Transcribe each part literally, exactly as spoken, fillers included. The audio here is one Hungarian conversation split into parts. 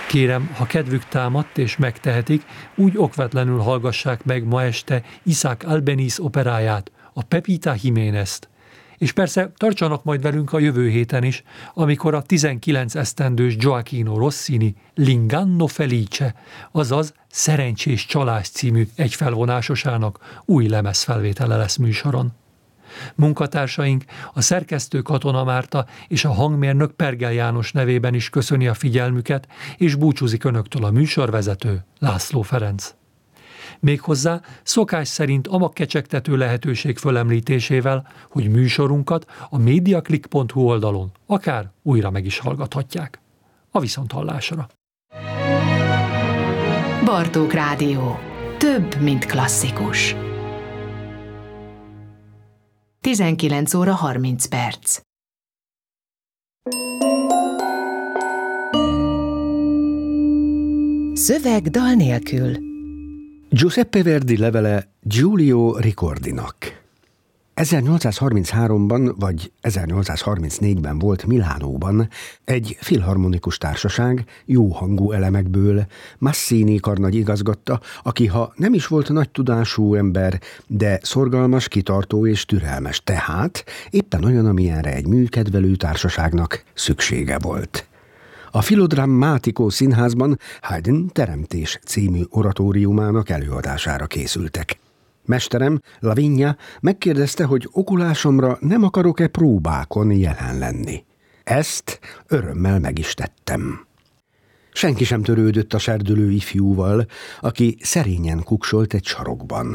Kérem, ha kedvük támadt és megtehetik, úgy okvetlenül hallgassák meg ma este Isaac Albeniz operáját, a Pepita Jiménezt. És persze tartsanak majd velünk a jövő héten is, amikor a tizenkilenc esztendős Gioacchino Rossini L'Inganno Felice, azaz Szerencsés csalás című egyfelvonásosának új lemezfelvétele lesz műsoron. Munkatársaink, a szerkesztő Katona Márta és a hangmérnök Pergel János nevében is köszöni a figyelmüket, és búcsúzik önöktől a műsorvezető László Ferenc. Méghozzá szokás szerint a magkecsegtető lehetőség fölemlítésével, hogy műsorunkat a mediaclick pont hu oldalon akár újra meg is hallgathatják. A viszonthallásra! Bartók Rádió. Több, mint klasszikus. tizenkilenc óra harminc perc. Szöveg dal nélkül. Giuseppe Verdi levele Giulio Ricordinak. ezernyolcszázharmincháromban vagy ezernyolcszázharmincnégyben volt Milánóban egy filharmonikus társaság jó hangú elemekből. Massini karnagy igazgatta, aki ha nem is volt nagy tudású ember, de szorgalmas, kitartó és türelmes, tehát éppen olyan, amilyenre egy műkedvelő társaságnak szüksége volt. A Filodrammatico színházban Haydn Teremtés című oratóriumának előadására készültek. Mesterem, Lavinia megkérdezte, hogy okulásomra nem akarok-e próbákon jelen lenni. Ezt örömmel meg is tettem. Senki sem törődött a serdülő ifjúval, aki szerényen kuksolt egy sarokban.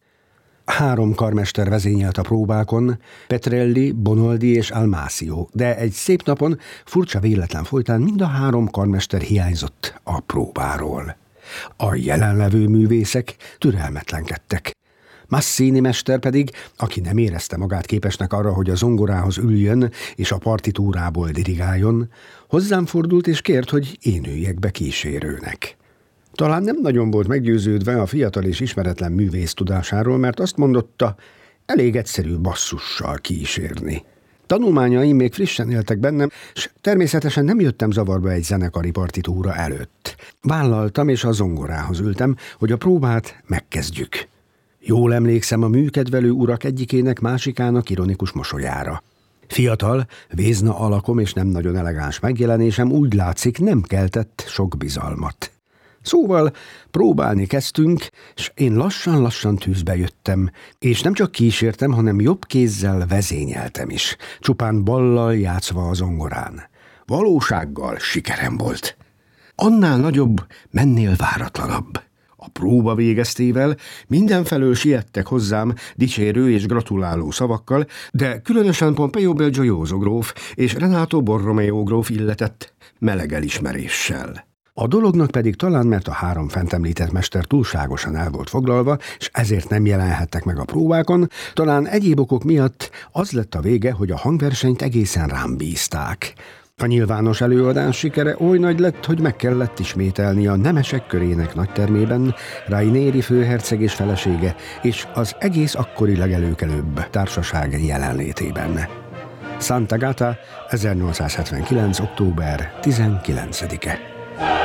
Három karmester vezényelt a próbákon, Petrelli, Bonoldi és Almasio, de egy szép napon furcsa véletlen folytán mind a három karmester hiányzott a próbáról. A jelenlevő művészek türelmetlenkedtek. Massini mester pedig, aki nem érezte magát képesnek arra, hogy a zongorához üljön és a partitúrából dirigáljon, hozzám fordult és kért, hogy én üljek be kísérőnek. Talán nem nagyon volt meggyőződve a fiatal és ismeretlen művész tudásáról, mert azt mondotta, elég egyszerű basszussal kísérni. Tanulmányaim még frissen éltek bennem, és természetesen nem jöttem zavarba egy zenekari partitúra előtt. Vállaltam, és a zongorához ültem, hogy a próbát megkezdjük. Jól emlékszem a műkedvelő urak egyikének másikának ironikus mosolyára. Fiatal, vézna alakom és nem nagyon elegáns megjelenésem úgy látszik nem keltett sok bizalmat. Szóval próbálni kezdtünk, és én lassan-lassan tűzbe jöttem, és nem csak kísértem, hanem jobb kézzel vezényeltem is, csupán ballal játszva a zongorán. Valósággal sikerem volt. Annál nagyobb, mennél váratlanabb. A próba végeztével mindenfelől siettek hozzám dicsérő és gratuláló szavakkal, de különösen Pompeo Belgiojoso gróf és Renato Borromeo gróf illetett meleg elismeréssel. A dolognak pedig talán, mert a három fent említett mester túlságosan el volt foglalva, és ezért nem jelenhettek meg a próbákon, talán egyéb okok miatt az lett a vége, hogy a hangversenyt egészen rám bízták. A nyilvános előadás sikere oly nagy lett, hogy meg kellett ismételni a nemesek körének nagytermében Rainieri főherceg és felesége, és az egész akkori legelőkelőbb társaság jelenlétében. Sant'Agata, ezernyolcszázhetvenkilenc. október tizenkilencedike.